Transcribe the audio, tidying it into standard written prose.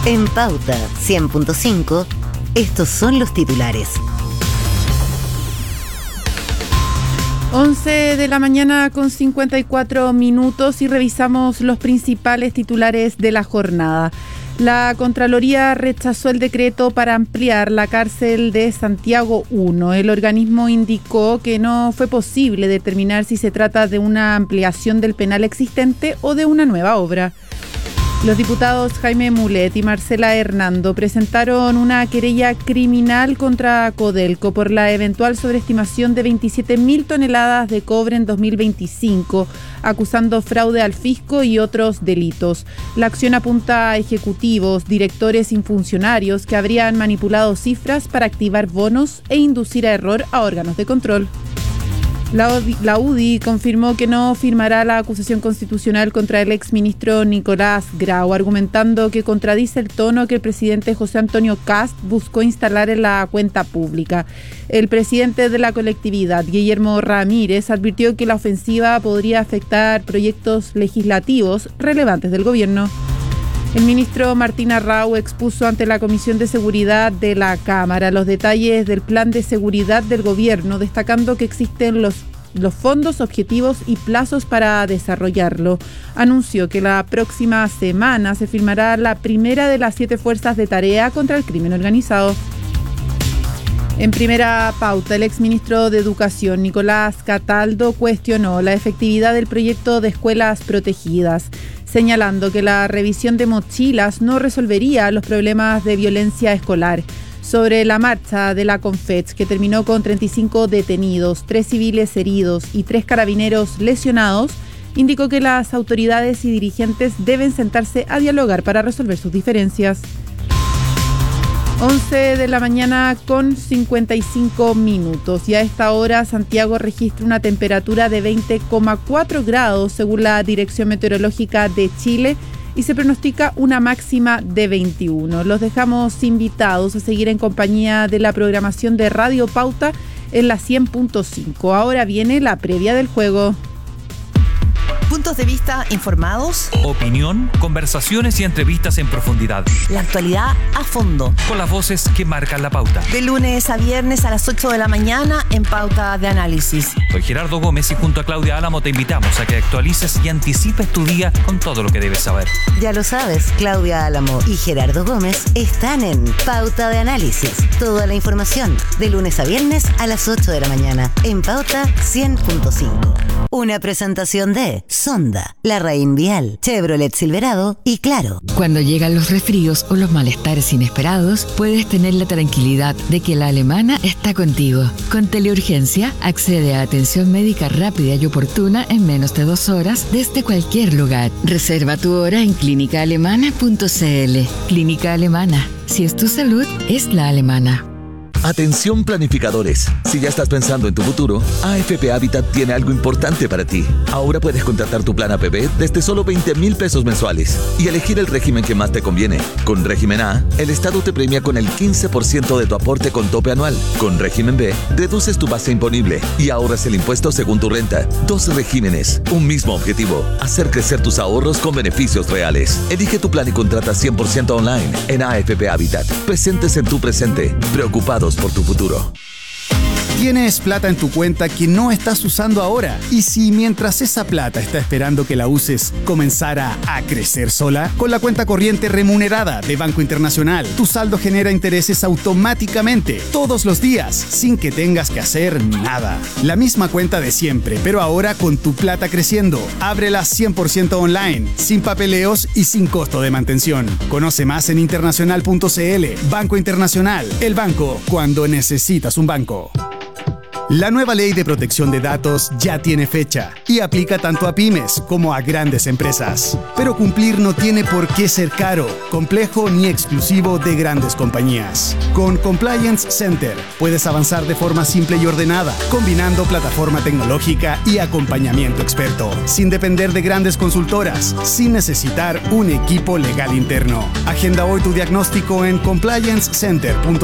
En Pauta 100.5, estos son los titulares. 11 de la mañana con 54 minutos y revisamos los principales titulares de la jornada. La Contraloría rechazó el decreto para ampliar la cárcel de Santiago 1. El organismo indicó que no fue posible determinar si se trata de una ampliación del penal existente o de una nueva obra. Los diputados Jaime Mulet y Marcela Hernando presentaron una querella criminal contra Codelco por la eventual sobreestimación de 27.000 toneladas de cobre en 2025, acusando fraude al fisco y otros delitos. La acción apunta a ejecutivos, directores y funcionarios que habrían manipulado cifras para activar bonos e inducir a error a órganos de control. La UDI confirmó que no firmará la acusación constitucional contra el exministro Nicolás Grau, argumentando que contradice el tono que el presidente José Antonio Kast buscó instalar en la cuenta pública. El presidente de la colectividad, Guillermo Ramírez, advirtió que la ofensiva podría afectar proyectos legislativos relevantes del gobierno. El ministro Martín Arrau expuso ante la Comisión de Seguridad de la Cámara los detalles del plan de seguridad del gobierno, destacando que existen los fondos, objetivos y plazos para desarrollarlo. Anunció que la próxima semana se firmará la primera de las 7 fuerzas de tarea contra el crimen organizado. En primera pauta, el exministro de Educación, Nicolás Cataldo, cuestionó la efectividad del proyecto de escuelas protegidas, señalando que la revisión de mochilas no resolvería los problemas de violencia escolar. Sobre la marcha de la Confech, que terminó con 35 detenidos, 3 civiles heridos y 3 carabineros lesionados, indicó que las autoridades y dirigentes deben sentarse a dialogar para resolver sus diferencias. 11 de la mañana con 55 minutos y a esta hora Santiago registra una temperatura de 20,4 grados según la Dirección Meteorológica de Chile y se pronostica una máxima de 21. Los dejamos invitados a seguir en compañía de la programación de Radio Pauta en la 100.5. Ahora viene la previa del juego. Puntos de vista informados, opinión, conversaciones y entrevistas en profundidad. La actualidad a fondo. Con las voces que marcan la pauta. De lunes a viernes a las 8 de la mañana en Pauta de Análisis. Soy Gerardo Gómez y junto a Claudia Álamo te invitamos a que actualices y anticipes tu día con todo lo que debes saber. Ya lo sabes, Claudia Álamo y Gerardo Gómez están en Pauta de Análisis. Toda la información de lunes a viernes a las 8 de la mañana en Pauta 100.5. Una presentación de Sonda, La Raín Vial, Chevrolet Silverado y Claro. Cuando llegan los resfríos o los malestares inesperados, puedes tener la tranquilidad de que la Alemana está contigo. Con Teleurgencia, accede a atención médica rápida y oportuna en menos de 2 horas desde cualquier lugar. Reserva tu hora en clínicaalemana.cl. Clínica Alemana. Si es tu salud, es la alemana. Atención planificadores, si ya estás pensando en tu futuro, AFP Habitat tiene algo importante para ti. Ahora puedes contratar tu plan APB desde solo 20,000 pesos mensuales y elegir el régimen que más te conviene. Con régimen A, el Estado te premia con el 15% de tu aporte con tope anual. Con régimen B, reduces tu base imponible y ahorras el impuesto según tu renta. 2 regímenes, un mismo objetivo, hacer crecer tus ahorros con beneficios reales. Elige tu plan y contrata 100% online en AFP Habitat. Presentes en tu presente, preocupados por tu futuro. Tienes plata en tu cuenta que no estás usando ahora. Y si mientras esa plata está esperando que la uses, comenzara a crecer sola, con la cuenta corriente remunerada de Banco Internacional, tu saldo genera intereses automáticamente, todos los días, sin que tengas que hacer nada. La misma cuenta de siempre, pero ahora con tu plata creciendo. Ábrela 100% online, sin papeleos y sin costo de mantención. Conoce más en internacional.cl. Banco Internacional, el banco cuando necesitas un banco. La nueva ley de protección de datos ya tiene fecha y aplica tanto a pymes como a grandes empresas. Pero cumplir no tiene por qué ser caro, complejo ni exclusivo de grandes compañías. Con Compliance Center puedes avanzar de forma simple y ordenada, combinando plataforma tecnológica y acompañamiento experto, sin depender de grandes consultoras, sin necesitar un equipo legal interno. Agenda hoy tu diagnóstico en compliancecenter.cl.